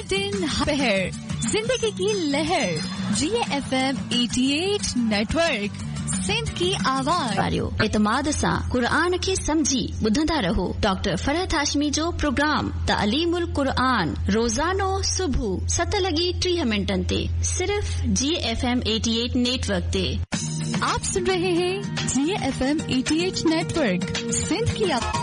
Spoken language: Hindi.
दिन पहर जिंदगी की लहर GFM 88 नेटवर्क सिंध की आवाज एतमाद सां क़ुरान खे समझी ॿुधंदा रहो। डॉक्टर फरहत हाशमी जो प्रोग्राम तालीमुल क़ुरान रोज़ानो सुबह 7:30 ते सिर्फ GFM 88 नेटवर्क ते। आप सुन रहे हैं GFM 88 नेटवर्क सिंध की आवाज।